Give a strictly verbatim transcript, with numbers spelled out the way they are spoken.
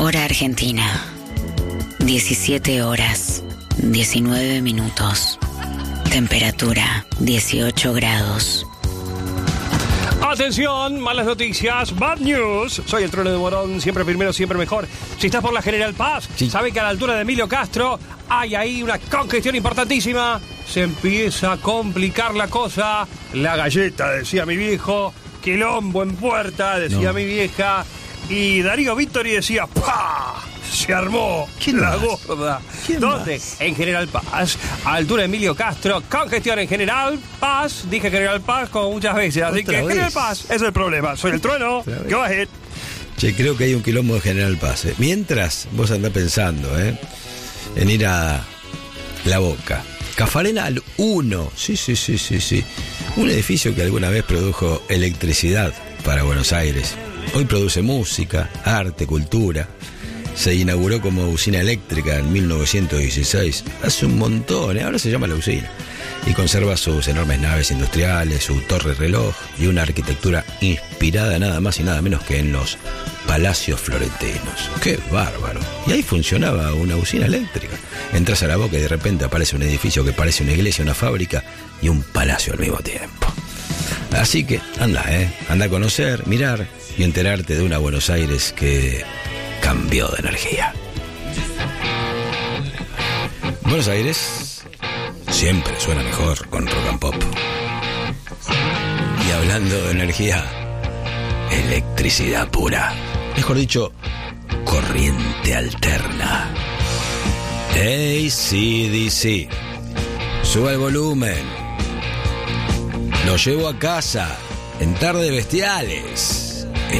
Hora Argentina, diecisiete horas, diecinueve minutos. Temperatura, dieciocho grados. Atención, malas noticias, bad news. Soy el Trueno de Morón, siempre primero, siempre mejor. Si estás por la General Paz, sí. Sabe que a la altura de Emilio Castro hay ahí una congestión importantísima. Se empieza a complicar la cosa. La galleta, decía mi viejo. Quilombo en puerta, decía no. mi vieja. Y Darío Victory decía, ¡pah! Se armó la más? gorda. ¿Dónde? Más? En General Paz, a altura de Emilio Castro, congestión en General Paz. Dije General Paz como muchas veces, así que vez? General Paz es el problema. Soy el Trueno. Go ahead. Che, creo que hay un quilombo de General Paz. ¿eh? Mientras vos andás pensando ¿eh? en ir a La Boca. Cafarena al uno. Sí, sí, sí, sí, sí. Un edificio que alguna vez produjo electricidad para Buenos Aires. Hoy produce música, arte, cultura. Se inauguró como usina eléctrica en mil novecientos dieciséis. Hace un montón, ¿eh? Ahora se llama La Usina. Y conserva sus enormes naves industriales, su torre reloj y una arquitectura inspirada nada más y nada menos que en los palacios florentinos. ¡Qué bárbaro! Y ahí funcionaba una usina eléctrica. Entras a La Boca y de repente aparece un edificio que parece una iglesia, una fábrica y un palacio al mismo tiempo. Así que anda, ¿eh? Anda a conocer, mirar y enterarte de una Buenos Aires que cambió de energía. Buenos Aires siempre suena mejor con rock and pop. Y hablando de energía, electricidad pura. Mejor dicho, corriente alterna. A C D C. Suba el volumen. Lo llevo a casa en Tardes Bestiales.